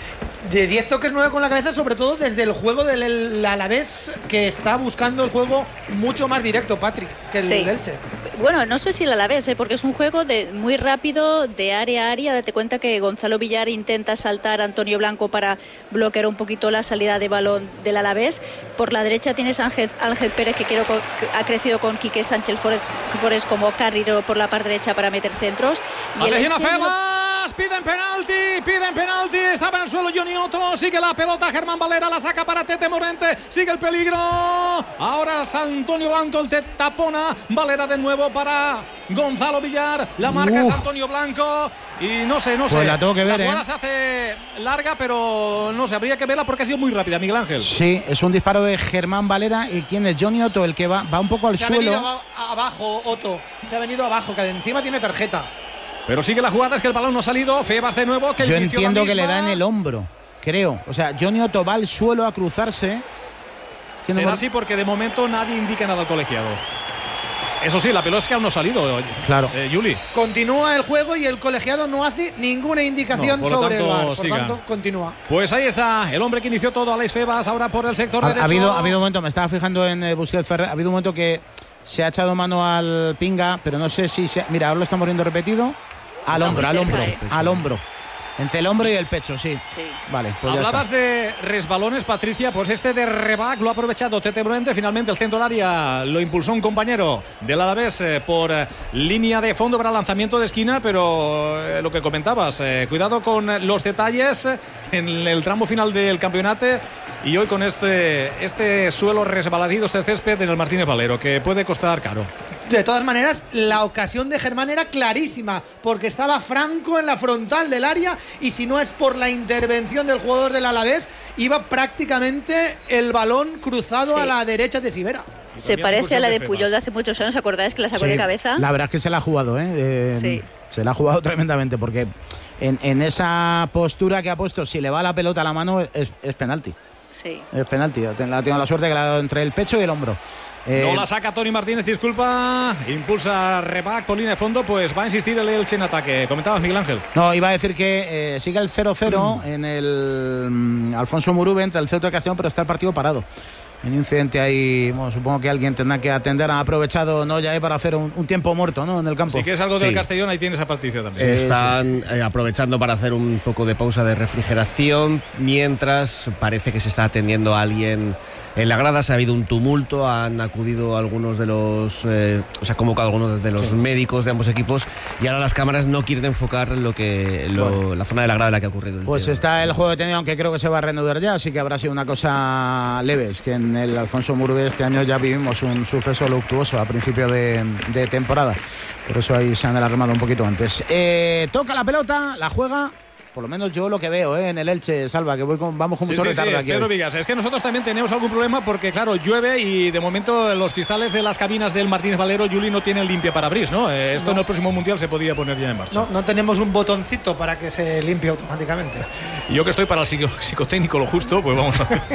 C: De diez toques, nueve con la cabeza, sobre todo desde el juego del el Alavés, que está buscando el juego mucho más directo, Patrick, que el
H: Sí.
C: Elche.
H: Bueno, no sé si el Alavés, ¿eh? Porque es un juego de muy rápido, de área a área. Date cuenta que Gonzalo Villar intenta saltar a Antonio Blanco para bloquear un poquito la salida de balón del Alavés. Por la derecha tienes a Ángel, Ángel Pérez, que, quiero, que ha crecido con Quique Sánchez Flores, Flores como carrilero por la parte derecha para meter centros. Y el
B: Atención a
H: Elche,
B: Febas, piden penalti, piden penalti, estaba en el suelo Johnny Otto, sigue la pelota, Germán Valera la saca para Tete Morente, sigue el peligro, ahora es Antonio Blanco, el te tapona, Valera de nuevo para Gonzalo Villar, la marca
A: Uf.
B: es Antonio Blanco y no sé, no
A: Pues
B: sé,
A: la tengo que ver,
B: jugada
A: ¿eh?
B: se hace larga, pero no sé, habría que verla porque ha sido muy rápida, Miguel Ángel.
A: Sí, es un disparo de Germán Valera. ¿Y quién es? Johnny Otto, el que va, va un poco al
C: Se ha
A: suelo.
C: venido aba- abajo, Otto. Se ha venido abajo, que de encima tiene tarjeta.
B: Pero sigue la jugada, es que el balón no ha salido, Febas de nuevo, que
A: Yo
B: inició la
A: entiendo que le
B: misma.
A: da en el hombro, creo. O sea, Johnny Otto va al suelo a cruzarse. Es que no
B: Será
A: me-
B: así porque de momento nadie indica nada al colegiado. Eso sí, la pelota es que aún no ha salido,
A: Claro.
B: eh, Juli.
C: Continúa el juego y el colegiado no hace ninguna indicación
B: No, por lo
C: sobre el
B: tanto,
C: V A R. Por
B: siga.
C: tanto, continúa.
B: Pues ahí está, el hombre que inició todo, Alex Febas, ahora por el sector
A: Ha,
B: derecho.
A: ha habido, ha habido un momento, me estaba fijando en eh, Busquets Ferrer, ha habido un momento que se ha echado mano al pinga, pero no sé si se, mira, ahora lo estamos viendo repetido. Al
H: Está
A: hombro,
H: muy
A: al
H: cerca,
A: hombro,
H: eh.
A: al hombro. Entre el hombro y el pecho, sí.
H: Sí.
A: Vale, pues ya
B: Hablabas
A: está.
B: de resbalones, Patricia, pues este de Rebac lo ha aprovechado Tete Morente, finalmente el centro del área lo impulsó un compañero del Alavés eh, por eh, línea de fondo para lanzamiento de esquina, pero eh, lo que comentabas, eh, cuidado con los detalles eh, en el tramo final del campeonato y hoy con este, este suelo resbaladizo, este césped en el Martínez Valero, que puede costar caro.
C: De todas maneras, la ocasión de Germán era clarísima, porque estaba Franco en la frontal del área y si no es por la intervención del jugador del Alavés, iba prácticamente el balón cruzado sí. a la derecha de Sivera.
H: Se parece a la de Puyol de hace muchos años, ¿acordáis que la sacó sí, de cabeza?
A: La verdad es que se la ha jugado, ¿eh? eh sí. Se la ha jugado tremendamente, porque en, en esa postura que ha puesto, si le va la pelota a la mano, es, es penalti.
H: Sí.
A: Es penalti. Ha tenido la suerte que le ha dado entre el pecho y el hombro.
B: Eh, no la saca Toni Martínez, disculpa. Impulsa Rebac por línea de fondo, pues va a insistir el Elche en ataque. ¿Comentabas, Miguel Ángel?
A: No, iba a decir que eh, sigue el cero cero mm. en el um, Alfonso Murube entre el Ceuta y Castellón, pero está el partido parado. Hay un incidente ahí, bueno, supongo que alguien tendrá que atender. Ha aprovechado no ya para hacer un, un tiempo muerto, ¿no? En el campo.
B: Si quieres algo sí. del Castellón, ahí tienes a Patricio también.
G: Eh, Están eh, aprovechando para hacer un poco de pausa de refrigeración, mientras parece que se está atendiendo a alguien en la grada. Se ha habido un tumulto, han acudido algunos de los, eh, o sea, convocado algunos de los sí. médicos de ambos equipos y ahora las cámaras no quieren enfocar lo que lo, bueno. la zona de la grada en la que ha ocurrido. El
A: pues está el juego detenido, aunque creo que se va a reanudar ya, así que habrá sido una cosa leve. Es que en el Alfonso Murube este año ya vivimos un suceso luctuoso a principio de, de temporada, por eso ahí se han alarmado un poquito antes. Eh, toca la pelota, la juega. Por lo menos yo lo que veo ¿eh? en el Elche, Salva, que voy con, vamos con
B: sí,
A: mucho
B: sí,
A: retardo
B: sí,
A: aquí.
B: Pedro Vigas, es que nosotros también tenemos algún problema porque, claro, llueve y de momento los cristales de las cabinas del Martínez Valero, Juli, no tienen limpia parabris, ¿no? Eh, esto no. en el próximo Mundial se podía poner ya en marcha.
C: No, no tenemos un botoncito para que se limpie automáticamente.
B: Y yo que estoy para el psico psicotécnico lo justo, pues vamos a ver.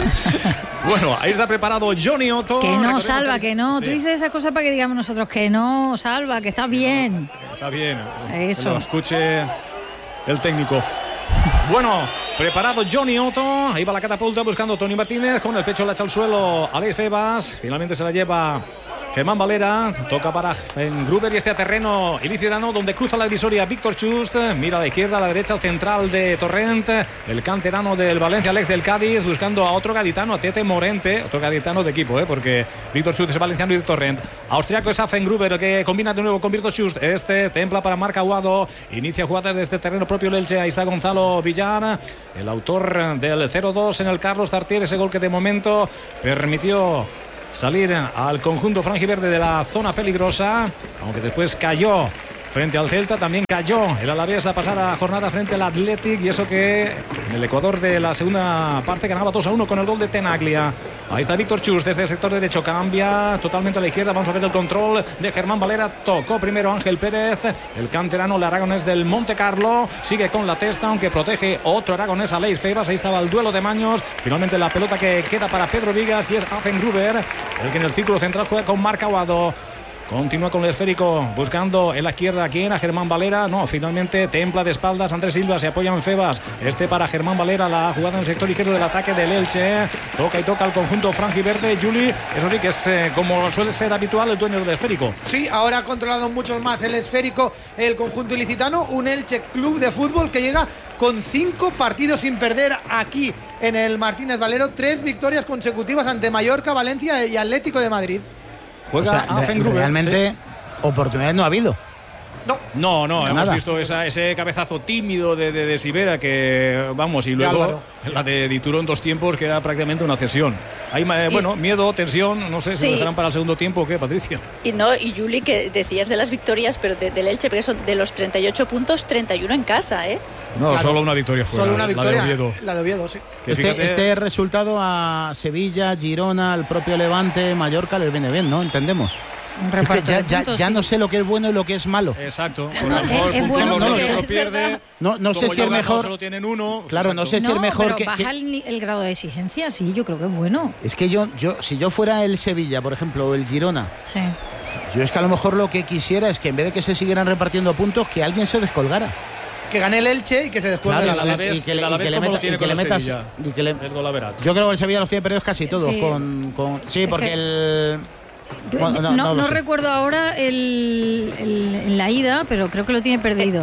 B: Bueno, ahí está preparado Johnny Otto.
F: Que no, Salva, que, que no. Sí. Tú dices esa cosa para que digamos nosotros que no, Salva, que está bien.
B: No, está bien.
F: Eso.
B: Que lo escuche el técnico. Bueno, preparado Johnny Otto. Ahí va la catapulta buscando Toni Martínez. Con el pecho la echa al suelo Alex Febas. Finalmente se la lleva Germán Valera. Toca para Gruber y este a terreno ilicitano, donde cruza la divisoria Víctor Chust. Mira a la izquierda, a la derecha, al central de Torrent. El canterano del Valencia, Alex del Cádiz, buscando a otro gaditano, a Tete Morente. Otro gaditano de equipo, ¿eh? Porque Víctor Chust es valenciano y de Torrent. Austriaco es Gruber, el que combina de nuevo con Víctor Chust. Este templa para Marc Aguado. Inicia jugadas desde terreno propio el Elche. Ahí está Gonzalo Villar, el autor del cero dos en el Carlos Tartier. Ese gol que de momento permitió salir al conjunto franjiverde de la zona peligrosa, aunque después cayó frente al Celta, también cayó el Alavés la pasada jornada frente al Athletic, y eso que en el Ecuador de la segunda parte ganaba dos a uno con el gol de Tenaglia. Ahí está Víctor Chus desde el sector derecho, cambia totalmente a la izquierda, vamos a ver el control de Germán Valera, tocó primero Ángel Pérez, el canterano, el aragonés del Monte Carlo, sigue con la testa, aunque protege otro aragonés, Aleix Febas. Ahí estaba el duelo de maños, finalmente la pelota que queda para Pedro Vigas y es Gruber, el que en el círculo central juega con Marc Aguado. Continúa con el esférico, buscando en la izquierda quién, a Germán Valera. No, finalmente templa de espaldas Andrés Silva, se apoya en Febas. Este para Germán Valera, la jugada en el sector izquierdo del ataque del Elche. Toca y toca el conjunto franjiverde. Juli, eso sí que es eh, como suele ser habitual, el dueño del esférico.
C: Sí, ahora ha controlado mucho más el esférico el conjunto ilicitano. Un Elche Club de Fútbol que llega con cinco partidos sin perder aquí en el Martínez Valero. Tres victorias consecutivas ante Mallorca, Valencia y Atlético de Madrid.
B: Juega
A: o sea, Gruber, realmente sí. Oportunidades no ha habido.
C: No,
B: no, no,
A: no
B: hemos
A: nada.
B: visto esa, ese cabezazo tímido de, de, de Sivera que, vamos, y luego la de Dituro en dos tiempos, que era prácticamente una cesión. Hay, eh, bueno, miedo, tensión, no sé, sí. ¿Se lo dejarán para el segundo tiempo o qué, Patricia?
H: Y no, y Juli, que decías de las victorias, pero de, del Elche, porque son de los treinta y ocho puntos, treinta y uno en casa, ¿eh?
B: No, claro. Solo una victoria fuera.
C: Solo una victoria,
B: la de Oviedo.
C: La de Oviedo, sí.
A: Este, fíjate, este resultado a Sevilla, Girona, al propio Levante, Mallorca les viene bien, ¿no? Entendemos. Es que ya, ya, puntos, ya sí. No sé lo que es bueno y lo que es malo.
B: Exacto.
F: Por no, es, es bueno
B: no,
F: porque
B: lo pierde.
A: No, no sé si es mejor.
B: Solo tienen uno.
A: Claro,
B: exacto.
A: no sé si
F: no,
A: es mejor
F: pero
A: que.
F: Baja
A: que...
F: El, el grado de exigencia, sí, yo creo que es bueno.
A: Es que yo, yo, si yo fuera el Sevilla, por ejemplo, o el Girona,
F: sí.
A: Yo es que a lo mejor lo que quisiera es que en vez de que se siguieran repartiendo puntos, que alguien se descolgara.
C: Que gane el Elche y que se descuelgue
A: claro,
C: la
A: Alavés y que le, y que le, meta, y que le metas y que le, yo creo que el Sevilla los tiene perdidos casi todos sí, con, con sí porque es que, el
F: bueno, no, no, no, no recuerdo ahora el, el, en la ida, pero creo que lo tiene perdido.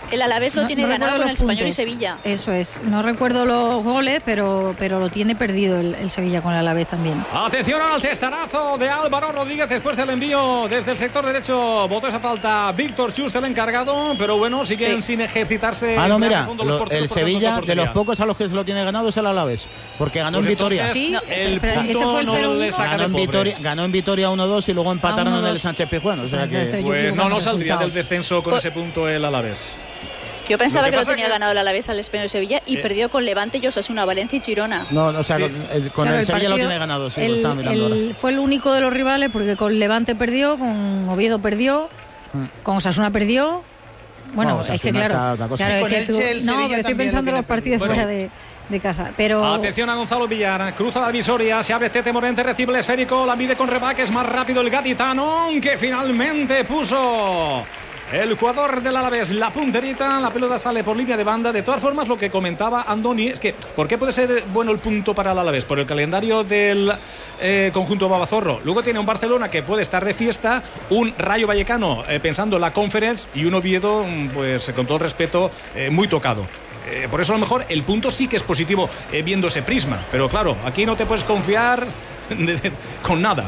H: El Alavés lo
F: No-
H: tiene
F: no
H: ganado
F: recuerdo
H: con el
F: los
H: Español y
F: puntos.
H: Sevilla.
F: Eso es. No recuerdo los goles, pero, pero lo tiene perdido el, el Sevilla con el Alavés también.
B: Atención al testarazo de Álvaro Rodríguez después del envío desde el sector derecho. Votó esa falta Víctor Chust, el encargado, pero bueno, siguen
H: Sí.
B: sin ejercitarse.
A: Ah, no,
B: más a
A: mira,
B: fondo los
A: lo-
B: porteros
A: el
B: por ejemplo,
A: Sevilla,
B: en
A: de
B: portería.
A: los pocos a los que se lo tiene ganado es el Alavés, porque ganó
B: Pues
A: en Vitoria.
B: entonces,
F: Sí,
B: el
F: pero ese
B: punto
F: fue el
B: no
F: cero uno.
B: le saca
A: Ganó
B: de
A: en,
B: pobre.
A: Vitoria, ganó en Vitoria uno dos y luego empataron
F: Ah,
A: en el
F: uno dos.
A: Sánchez Pizjuán. O sea
F: Pues
A: que,
F: estoy yo
B: Pues no,
F: equivocando
B: no
F: el
B: saldría
F: resultado.
B: del descenso con
H: Pues-
B: ese punto el Alavés.
H: Yo pensaba
B: Lo que
H: que lo
B: pasa
H: tenía
B: que-
H: ganado el Alavés al Español y Sevilla y
B: Eh.
H: perdió con Levante y Osasuna, Valencia y Girona.
A: no, o sea,
B: Sí.
A: con, eh, con
F: Claro,
A: el Sevilla lo
F: partido-
A: tiene ganado, sí,
F: el-
A: lo estaba mirando
F: el-
A: ahora.
F: fue el único de los rivales porque con Levante perdió, con Oviedo perdió,
A: Mm.
F: con Osasuna perdió. Bueno,
A: No,
F: es que
A: Osasuna está
F: claro,
A: otra cosa.
F: claro,
C: Y
F: es
C: con
F: que
C: Elche,
F: tú-
C: el
F: no,
C: Sevilla
F: pero estoy
C: también
F: pensando
C: lo
F: en los
C: tiene
F: partidos
B: perdido.
F: fuera de, de casa. Pero
B: Atención a Gonzalo Villar, cruza la divisoria, se abre Tete Morente, recibe el esférico, la mide con Rebaque, es más rápido el gaditano, que finalmente puso el jugador del Alavés la punterita, la pelota sale por línea de banda. De todas formas, lo que comentaba Andoni es que, ¿por qué puede ser bueno el punto para el Alavés? Por el calendario del eh, conjunto Babazorro. Luego tiene un Barcelona que puede estar de fiesta, un Rayo Vallecano eh, pensando en la Conference y un Oviedo, pues con todo el respeto, eh, muy tocado. Eh, por eso a lo mejor el punto sí que es positivo eh, viendo ese prisma. Pero claro, aquí no te puedes confiar de- de- con nada.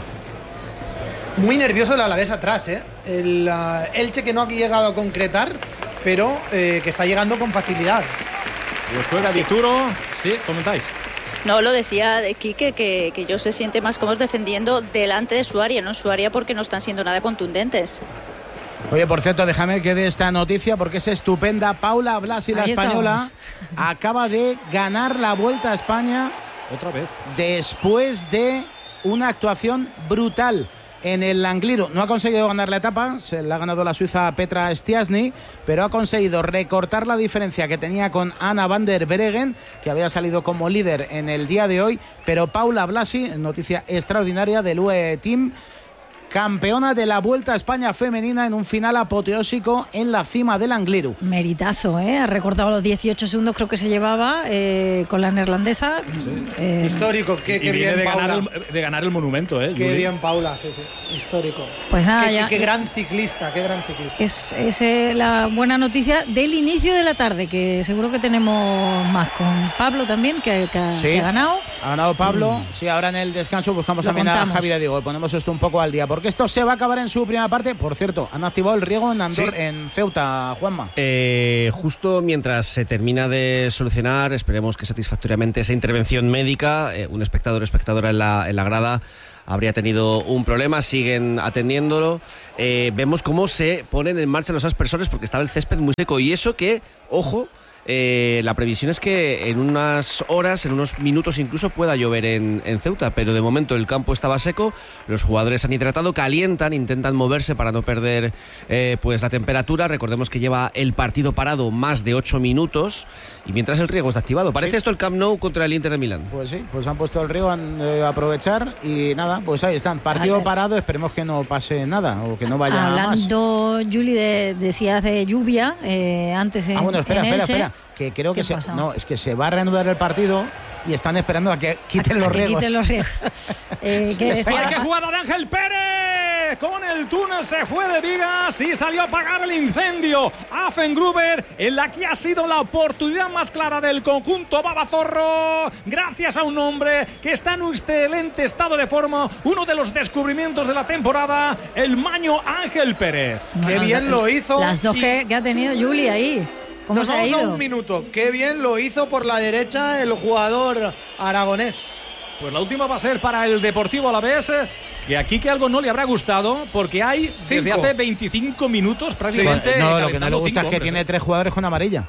C: Muy nervioso el Alavés atrás, ¿eh? El uh, Elche que no ha llegado a concretar, pero eh, que está llegando con facilidad.
B: Los juega
H: Sí.
B: Vituro. Sí, comentáis.
H: No, lo decía de Quique, que, que yo se siente más cómodo defendiendo delante de su área, no en su área porque no están siendo nada contundentes.
A: Oye, por cierto, déjame que dé esta noticia porque es estupenda. Paula Blasi, la
F: Ahí
A: española,
F: estamos.
A: acaba de ganar la Vuelta a España
B: Otra vez.
A: después de una actuación brutal en el Langliru. No ha conseguido ganar la etapa, se la ha ganado la suiza Petra Stiasny, pero ha conseguido recortar la diferencia que tenía con Anna van der Breggen, que había salido como líder en el día de hoy. Pero Paula Blasi, noticia extraordinaria del U A E Team, campeona de la Vuelta a España femenina en un final apoteósico en la cima del Angliru.
F: meritazo, ¿eh? Ha recortado los dieciocho segundos, creo que se llevaba eh, con la neerlandesa. Eh,
C: Histórico, qué,
B: y
C: qué
B: viene
C: bien,
B: de
C: Paula.
B: ganar, el, de ganar el monumento, ¿eh?
C: Qué
B: Juli.
C: bien, Paula, sí, sí. Histórico.
F: Pues nada,
C: qué,
F: ya-
C: qué, qué gran ciclista, qué gran ciclista.
F: Es, es eh, la buena noticia del inicio de la tarde, que seguro que tenemos más con Pablo también, que, que ha-
A: Sí.
F: que ha ganado.
A: Ha ganado Pablo. Sí, ahora en el descanso buscamos
F: Lo
A: también
F: contamos.
A: a Javi de Diego. Ponemos esto un poco al día, porque esto se va a acabar en su primera parte. Por cierto, han activado el riego en Andorra,
G: Sí.
A: en Ceuta, Juanma.
G: Eh, justo mientras se termina de solucionar, esperemos que satisfactoriamente, esa intervención médica, eh, un espectador o espectadora en la, en la grada habría tenido un problema, siguen atendiéndolo. Eh, vemos cómo se ponen en marcha los aspersores porque estaba el césped muy seco. Y eso que, ojo, eh, la previsión es que en unas horas, en unos minutos incluso, pueda llover en, en Ceuta, pero de momento el campo estaba seco, los jugadores han hidratado, calientan, intentan moverse para no perder eh, pues la temperatura. Recordemos que lleva el partido parado más de ocho minutos y mientras el riego está activado. Parece
A: Sí.
G: esto el Camp Nou contra el Inter de Milán.
A: Pues sí, pues han puesto el riego, han de aprovechar y nada, pues ahí están. Partido
F: Vale.
A: parado, esperemos que no pase nada o que no vaya más.
F: Hablando, Juli, de, decías de lluvia eh, antes en,
A: Ah, bueno, espera,
F: en
A: espera,
F: Elche.
A: espera. Que creo que
F: ¿Qué
A: se,
F: pasa?
A: no, es que se va a reanudar el partido y están esperando a que quiten
F: A
A: los
F: que
A: riegos.
F: quiten los riegos. Eh, que decía-
B: ¡Ay, qué jugada de Ángel Pérez! Con el túnel se fue de Vigas y salió a apagar el incendio. Affengruber, en la que ha sido la oportunidad más clara del conjunto Babazorro, gracias a un hombre que está en un excelente estado de forma, uno de los descubrimientos de la temporada, el maño Ángel Pérez.
C: Qué
F: Bueno,
C: bien lo hizo.
F: Las dos
C: y-
F: que, que ha tenido Juli ahí. ¿Cómo
C: Nos
F: se ha
C: vamos a
F: ido?
C: un minuto. Qué bien lo hizo por la derecha el jugador aragonés.
B: Pues la última va a ser para el Deportivo Alavés, que aquí que algo no le habrá gustado, porque hay desde
C: Cinco.
B: hace veinticinco minutos prácticamente.
A: No, lo que no
B: calentando
A: le gusta
B: cinco
A: es que
B: hombres,
A: tiene
B: ¿eh?
A: tres jugadores con amarilla.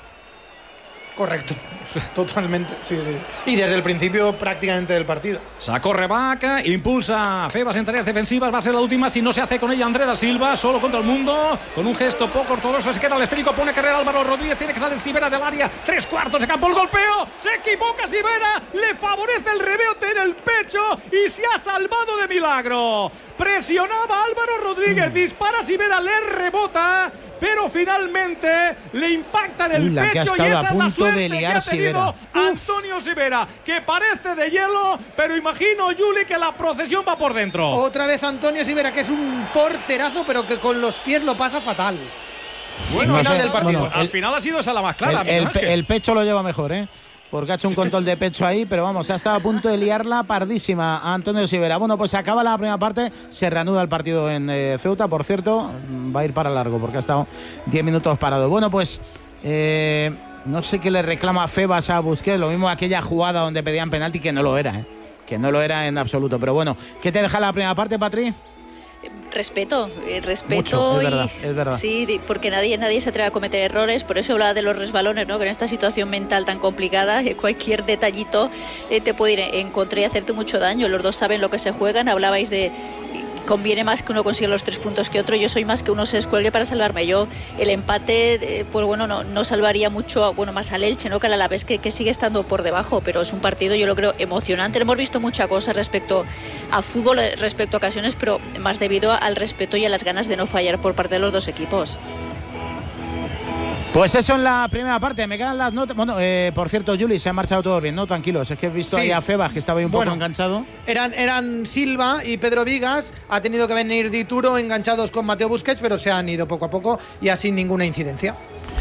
C: Correcto. Totalmente. Sí, sí. Y desde el principio prácticamente del partido.
B: Sacó Rebaca, impulsa Febas en tareas defensivas, va a ser la última si no se hace con ella André da Silva, solo contra el mundo, con un gesto poco ortodoxo, se queda el esférico, pone carrera Álvaro Rodríguez, tiene que salir Sivera del área, tres cuartos de campo, el golpeo, se equivoca Sivera, le favorece el rebote en el pecho y se ha salvado de milagro. Presionaba Álvaro Rodríguez, dispara Sivera, le rebota, pero finalmente le impacta en el
A: Uy, la que ha
B: pecho y
A: estado
B: esa
A: a
B: es la
A: punto de
B: suerte que
A: liar
B: ha tenido
A: Sivera.
B: Antonio Sivera, que parece de hielo, pero imagino, Juli, que la procesión va por dentro.
C: Otra vez Antonio Sivera, que es un porterazo, pero que con los pies lo pasa fatal.
B: Bueno,
C: final
A: no sé,
C: del partido.
A: bueno,
B: al
A: el,
B: final ha sido esa la más clara.
A: el, el,
B: Miguel Ángel.
A: el pecho lo lleva mejor, ¿eh? Porque ha hecho un control de pecho ahí, pero vamos, ha estado a punto de liarla pardísima a Antonio Sivera. Bueno, pues se acaba la primera parte, se reanuda el partido en eh, Ceuta, por cierto, va a ir para largo porque ha estado diez minutos parado. Bueno, pues eh, no sé qué le reclama Febas a Busquets, lo mismo aquella jugada donde pedían penalti, que no lo era, ¿eh? Que no lo era en absoluto. Pero bueno, ¿qué te deja la primera parte, Patri?
H: Respeto, eh, respeto.
A: Mucho, es
H: y
A: verdad, es verdad.
H: Sí, porque nadie, nadie se atreve a cometer errores, por eso hablaba de los resbalones, ¿no? Que en esta situación mental tan complicada, eh, cualquier detallito eh, te puede ir en contra y hacerte mucho daño. Los dos saben lo que se juegan, hablabais de conviene más que uno consiga los tres puntos que otro. Yo soy más que uno se descuelgue para salvarme. Yo el empate, eh, pues bueno, no, no salvaría mucho, bueno, más al Elche, ¿no? Que a la vez que, que sigue estando por debajo, pero es un partido, yo lo creo, emocionante. Hemos visto mucha cosa respecto a fútbol, respecto a ocasiones, pero más debido al respeto y a las ganas de no fallar por parte de los dos equipos.
A: Pues eso en la primera parte, me quedan las notas. Bueno, eh, por cierto, Juli, se han marchado todos bien, ¿no? Tranquilos, es que he visto
C: Sí.
A: ahí a Febas, que estaba ahí un
C: Bueno,
A: poco enganchado.
C: Eran, eran Silva y Pedro Vigas, ha tenido que venir Dituro enganchados con Mateo Busquets, pero se han ido poco a poco y así ninguna incidencia.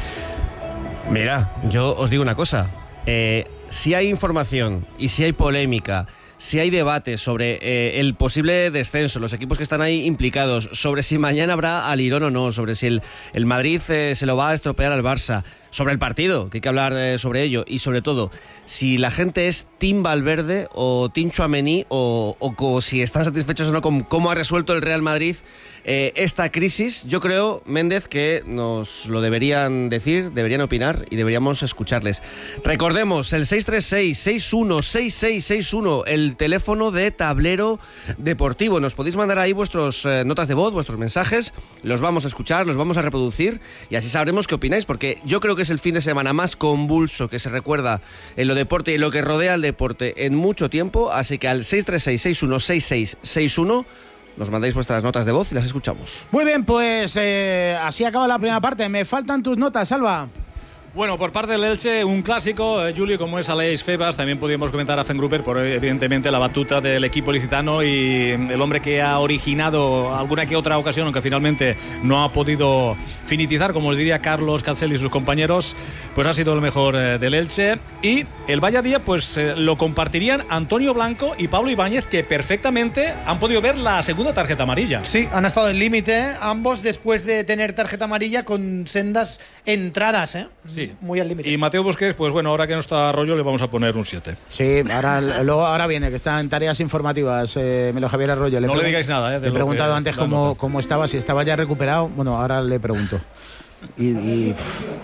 G: Mira, yo os digo una cosa. Eh, si hay información y si hay polémica, si hay debate sobre eh, el posible descenso, los equipos que están ahí implicados, sobre si mañana habrá alirón o no, sobre si el, el Madrid eh, se lo va a estropear al Barça, sobre el partido, que hay que hablar eh, sobre ello, y sobre todo, si la gente es Team Valverde o Team Tchouaméni, o, o, o si están satisfechos o no con cómo ha resuelto el Real Madrid eh, esta crisis. Yo creo, Méndez, que nos lo deberían decir, deberían opinar y deberíamos escucharles. Recordemos, el seis tres seis, seis uno seis seis seis uno, el teléfono de Tablero Deportivo. Nos podéis mandar ahí vuestras eh, notas de voz, vuestros mensajes, los vamos a escuchar, los vamos a reproducir y así sabremos qué opináis, porque yo creo que es el fin de semana más convulso que se recuerda en lo deporte y en lo que rodea al deporte en mucho tiempo, así que al seis tres seis, seis uno seis seis seis uno nos mandáis vuestras notas de voz y las escuchamos.
A: Muy bien, pues eh, así acaba la primera parte. Me faltan tus notas, Alba.
B: Bueno, por parte del Elche, un clásico, eh, Julio, como es Aleix Febas. También podríamos comentar a Fengruber por, evidentemente, la batuta del equipo licitano y el hombre que ha originado alguna que otra ocasión, aunque finalmente no ha podido finitizar, como diría Carlos Cancel y sus compañeros, pues ha sido el mejor eh, del Elche. Y el Valladía, pues eh, lo compartirían Antonio Blanco y Pablo Ibáñez, que perfectamente han podido ver la segunda tarjeta amarilla.
C: Sí, han estado en límite, ambos después de tener tarjeta amarilla con sendas entradas, ¿eh?
B: Sí.
C: Muy al límite.
B: Y Mateo Busquets, pues bueno, ahora que no está Arroyo, le vamos a poner un siete.
A: Sí, ahora, luego, ahora viene, que está en tareas informativas, eh, Melo Javier Arroyo. Le
B: No le
A: pregun-
B: digáis nada, eh, de
A: Le he
B: lo
A: preguntado
B: que-
A: antes
B: la
A: cómo,
B: nota.
A: cómo estaba, si estaba ya recuperado. Bueno, ahora le pregunto. Y, y